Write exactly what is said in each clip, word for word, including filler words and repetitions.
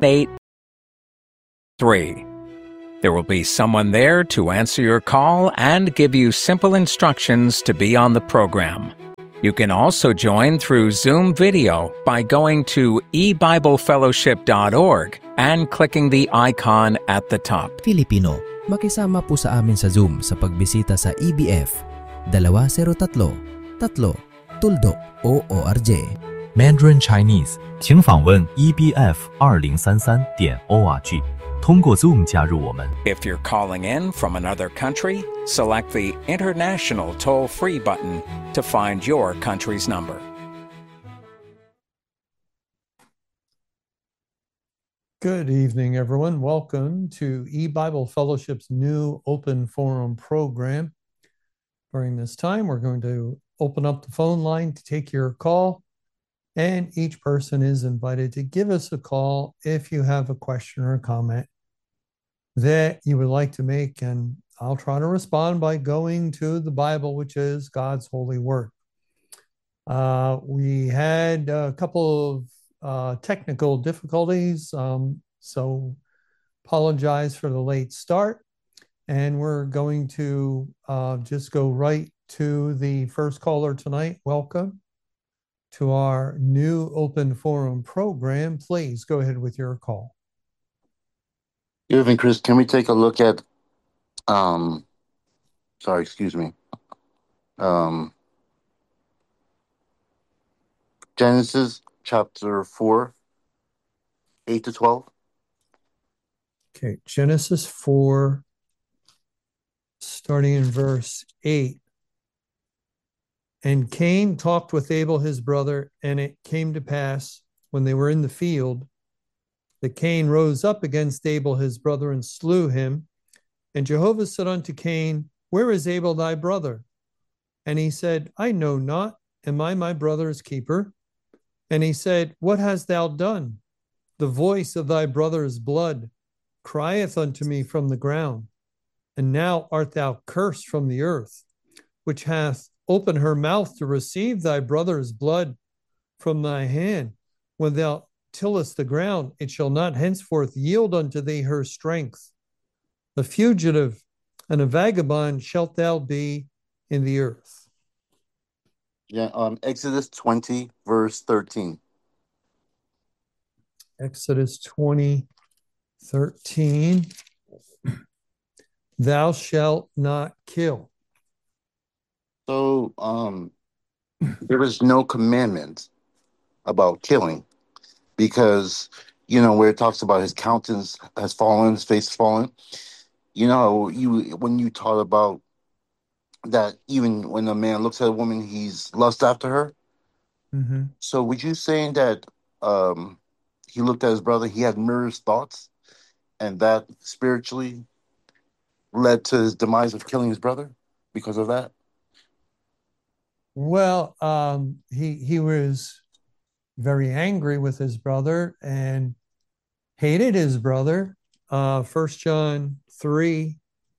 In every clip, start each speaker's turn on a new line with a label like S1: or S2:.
S1: eight three. There will be someone there to answer your call and give you simple instructions to be on the program. You can also join through Zoom video by going to e bible fellowship dot org and clicking the icon at the top.
S2: Filipino, makisama po sa amin sa Zoom sa pagbisita sa E B F two zero three three tuldok o org.
S3: Mandarin Chinese， 请访问 e b f two zero three three 点 org， 通过 Zoom 加入我们。
S1: If you're calling in from another country, select the International Toll-Free button to find your country's number.
S4: Good evening, everyone. Welcome to E-Bible Fellowship's new open forum program. During this time, we're going to open up the phone line to take your call, and each person is invited to give us a call if you have a question or a comment that you would like to make, and I'll try to respond by going to the Bible, which is God's holy word. Uh, we had a couple of uh, technical difficulties, um, so apologize for the late start, and we're going to uh, just go right to the first caller tonight. Welcome to our new open forum program. Please go ahead with your call.
S5: Good evening, Chris. Can we take a look at, um, sorry, excuse me, um, Genesis chapter four, eight to twelve?
S4: Okay, Genesis four, starting in verse eight. And Cain talked with Abel his brother, and it came to pass, when they were in the field, that Cain rose up against Abel his brother and slew him. And Jehovah said unto Cain, Where is Abel thy brother? And he said, I know not. Am I my brother's keeper? And he said, What hast thou done? The voice of thy brother's blood crieth unto me from the ground. And now art thou cursed from the earth, which hath opened her mouth to receive thy brother's blood from thy hand. When thou tillest the ground, it shall not henceforth yield unto thee her strength. A fugitive and a vagabond shalt thou be in the earth.
S5: Yeah, um, Exodus twenty, verse thirteen.
S4: Exodus twenty, thirteen. Thou shalt not kill.
S5: So, um, there is no commandment about killing, because, you know, where it talks about his countenance has fallen, his face fallen. You know, you when you taught about that, even when a man looks at a woman, he's lust after her.
S4: Mm-hmm.
S5: So, would you saying that um, he looked at his brother, he had murderous thoughts, and that spiritually led to his demise of killing his brother because of that?
S4: Well, um, he he was very angry with his brother and hated his brother. Uh, First John three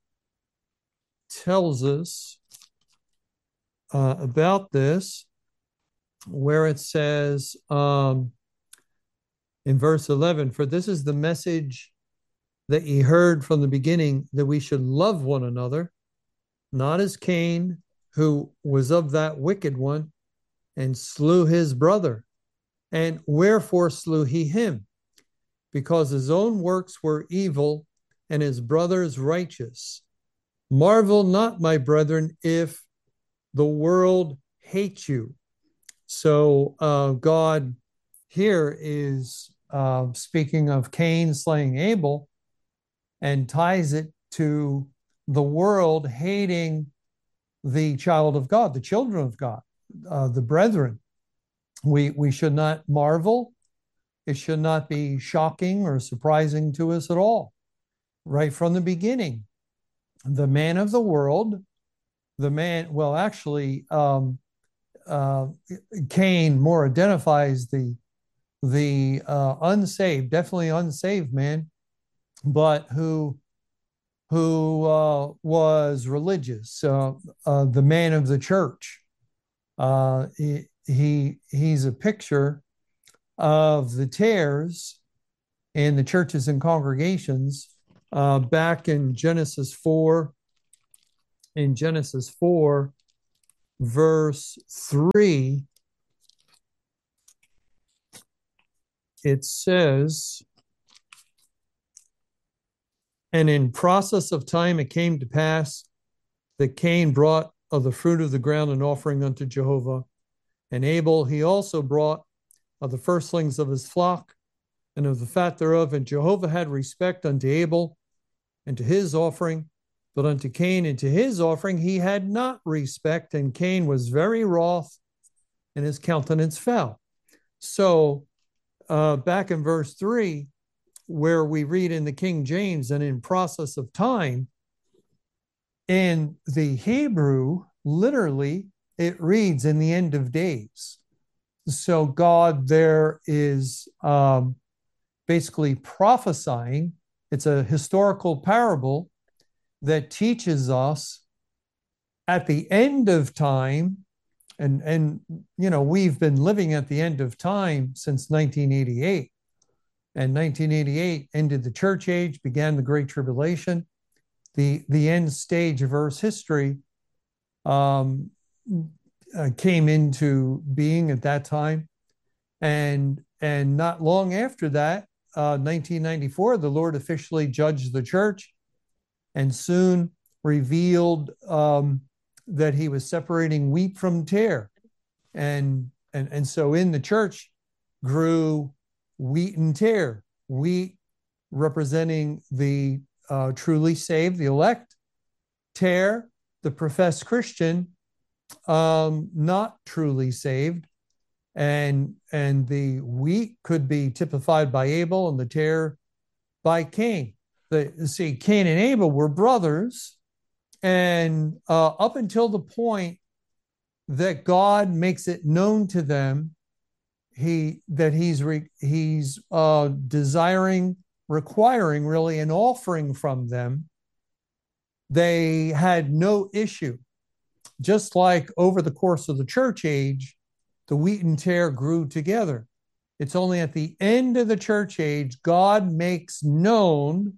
S4: tells us uh, about this, where it says um, in verse eleven, For this is the message that ye heard from the beginning, that we should love one another, not as Cain, who was of that wicked one, and slew his brother. And wherefore slew he him? Because his own works were evil, and his brother's righteous. Marvel not, my brethren, if the world hates you. So uh, God here is uh, speaking of Cain slaying Abel, and ties it to the world hating the child of God, the children of God, uh, the brethren. We, we should not marvel. It should not be shocking or surprising to us at all. Right from the beginning, the man of the world, the man, well, actually, um, uh, Cain more identifies the, the uh, unsaved, definitely unsaved man, but who who uh, was religious, uh, uh, the man of the church. Uh, he, he he's a picture of the tares and the churches and congregations uh, back in Genesis four, in Genesis four, verse three, it says, and in process of time it came to pass that Cain brought of the fruit of the ground an offering unto Jehovah, and Abel he also brought of the firstlings of his flock and of the fat thereof. And Jehovah had respect unto Abel and to his offering, but unto Cain and to his offering he had not respect, and Cain was very wroth, and his countenance fell. So uh, back in verse three, where we read in the King James, and in process of time, in the Hebrew, literally, it reads in the end of days. So God there is um, basically prophesying. It's a historical parable that teaches us at the end of time, and, and you know, we've been living at the end of time since nineteen eighty-eight. And nineteen eighty-eight ended the church age, began the Great Tribulation. The, the end stage of Earth's history um, uh, came into being at that time. And, and not long after that, uh, nineteen ninety-four, the Lord officially judged the church and soon revealed um, that he was separating wheat from tare. And, and, and so in the church grew wheat and tare, wheat representing the uh, truly saved, the elect, tare, the professed Christian, um, not truly saved. And, and the wheat could be typified by Abel and the tare by Cain. The, see, Cain and Abel were brothers, and uh, up until the point that God makes it known to them he that he's re, he's uh, desiring, requiring really an offering from them, they had no issue. Just like over the course of the church age, the wheat and tare grew together. It's only at the end of the church age God makes known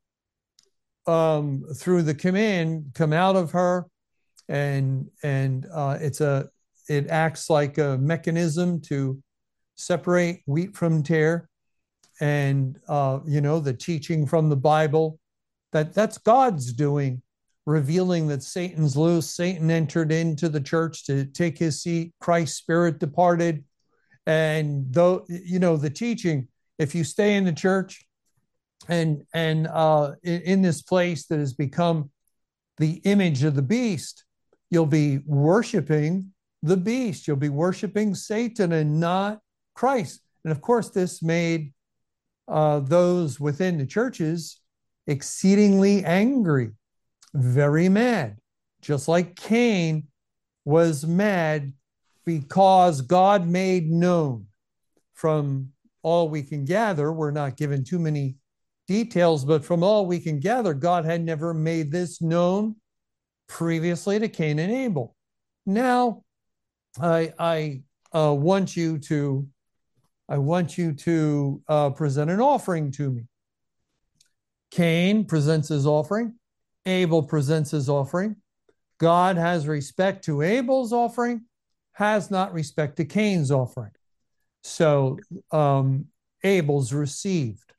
S4: um, through the command, come out of her, and and uh, it's a it acts like a mechanism to separate wheat from tare, and uh, you know, the teaching from the Bible, that that's God's doing, revealing that Satan's loose. Satan entered into the church to take his seat. Christ's spirit departed, and though you know the teaching, if you stay in the church and and uh, in, in this place that has become the image of the beast, you'll be worshiping the beast. You'll be worshiping Satan and not Christ. And of course, this made uh, those within the churches exceedingly angry, very mad, just like Cain was mad because God made known. From all we can gather, we're not given too many details, but from all we can gather, God had never made this known previously to Cain and Abel. Now, I, I uh, want you to, I want you to uh, present an offering to me. Cain presents his offering. Abel presents his offering. God has respect to Abel's offering, has not respect to Cain's offering. So um, Abel's received.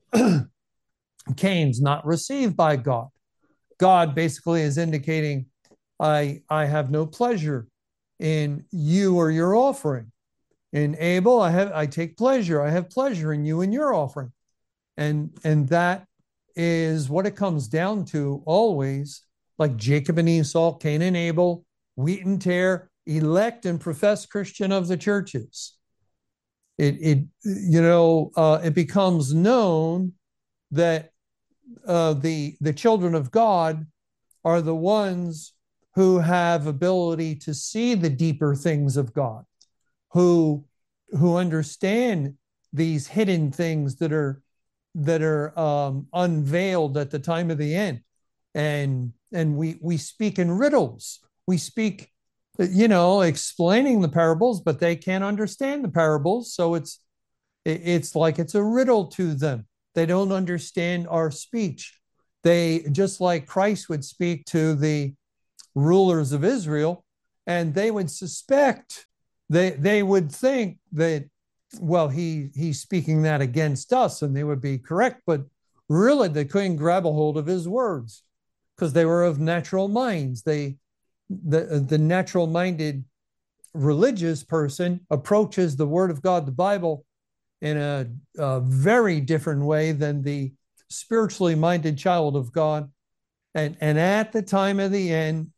S4: Cain's not received by God. God basically is indicating, I, I have no pleasure in you or your offering. In Abel, I have I take pleasure. I have pleasure in you and your offering. And, and that is what it comes down to always, like Jacob and Esau, Cain and Abel, wheat and tare, elect and professed Christian of the churches. It, it you know, uh, it becomes known that uh, the, the children of God are the ones who have ability to see the deeper things of God, who, who understand these hidden things that are that are um, unveiled at the time of the end. And, and we, we speak in riddles. We speak, you know, explaining the parables, but they can't understand the parables. So it's, It, it's like it's a riddle to them. They don't understand our speech. They, just like Christ would speak to the rulers of Israel, and they would suspect, they they would think that, well, he he's speaking that against us, and they would be correct, but really they couldn't grab a hold of his words because they were of natural minds. They the the natural minded religious person approaches the Word of God, the Bible, in a, a very different way than the spiritually minded child of God. And, and at the time of the end,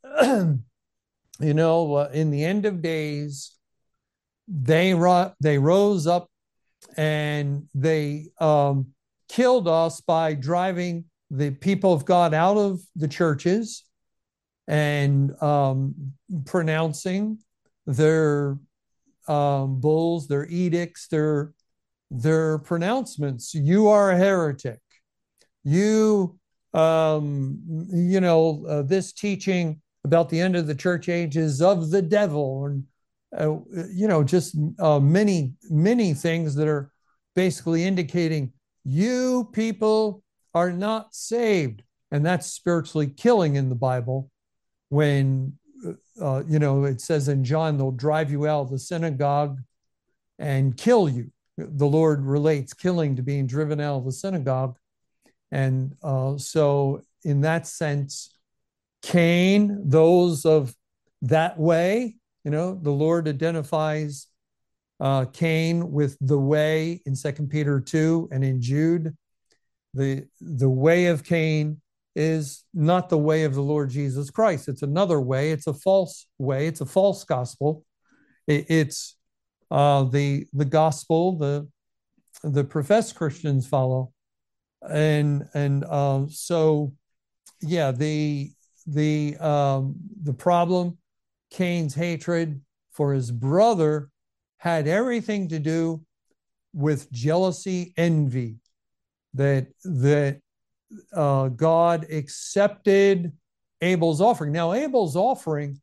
S4: you know, uh, in the end of days, they, ro- they rose up and they um, killed us by driving the people of God out of the churches and um, pronouncing their um, bulls, their edicts, their their pronouncements. You are a heretic. You, um, you know, uh, this teaching about the end of the church age is of the devil, and uh, you know, just uh, many, many things that are basically indicating you people are not saved, and that's spiritually killing in the Bible. When uh, you know, it says in John, they'll drive you out of the synagogue and kill you. The Lord relates killing to being driven out of the synagogue. And uh, so in that sense, Cain, those of that way, you know, the Lord identifies uh, Cain with the way in Second Peter two, and in Jude, the, the way of Cain is not the way of the Lord Jesus Christ. It's another way. It's a false way. It's a false gospel. It, it's uh, the the gospel the the professed Christians follow, and and uh, so yeah, the the um, the problem, Cain's hatred for his brother, had everything to do with jealousy, envy. That that uh, God accepted Abel's offering. Now, Abel's offering,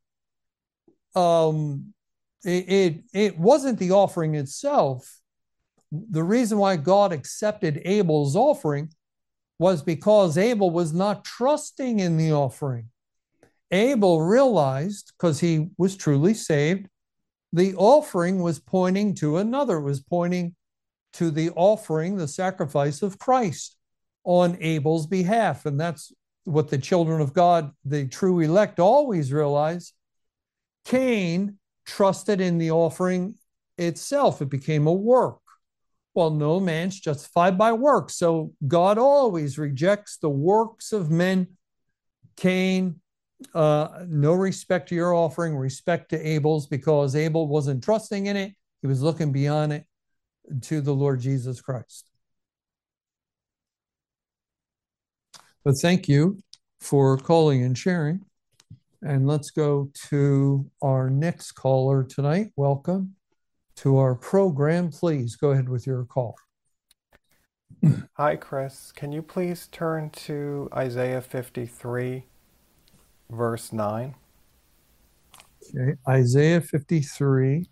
S4: um, it, it it wasn't the offering itself. The reason why God accepted Abel's offering was because Abel was not trusting in the offering. Abel realized, because he was truly saved, the offering was pointing to another, it was pointing to the offering, the sacrifice of Christ on Abel's behalf. And that's what the children of God, the true elect, always realize. Cain trusted in the offering itself. It became a work. Well, no man's justified by works. So God always rejects the works of men. Cain, uh, no respect to your offering, respect to Abel's, because Abel wasn't trusting in it. He was looking beyond it to the Lord Jesus Christ. But thank you for calling and sharing. And let's go to our next caller tonight. Welcome to our program. Please go ahead with your call.
S6: Hi, Chris. Can you please turn to Isaiah fifty-three, verse nine?
S4: Okay, Isaiah fifty-three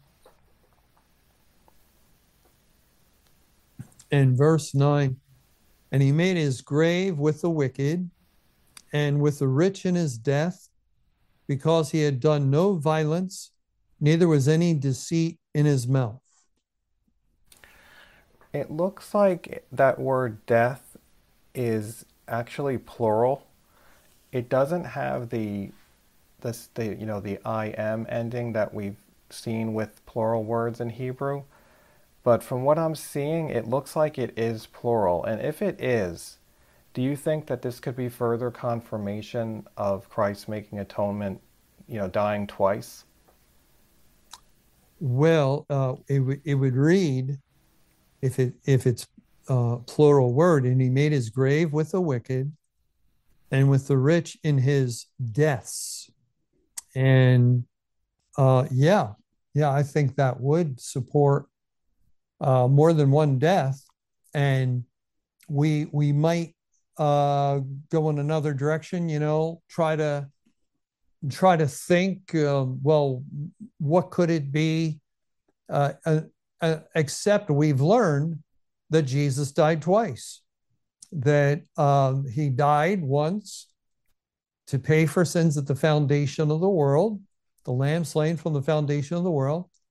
S4: and verse nine. And he made his grave with the wicked and with the rich in his death, because he had done no violence, neither was any deceit in his mouth.
S6: It looks like that word death is actually plural. It doesn't have the this the you know the I am ending that we've seen with plural words in Hebrew. But from what I'm seeing, it looks like it is plural. And if it is, do you think that this could be further confirmation of Christ making atonement, you know, dying twice?
S4: Well, uh, it, w- it would read, if it if it's uh, plural word, and he made his grave with the wicked and with the rich in his deaths. And uh, yeah, yeah, I think that would support uh, more than one death. And we we might uh, go in another direction, you know, try to try to think, uh, well, what could it be? Uh, uh, uh, except we've learned that Jesus died twice, that um, he died once to pay for sins at the foundation of the world, the lamb slain from the foundation of the world.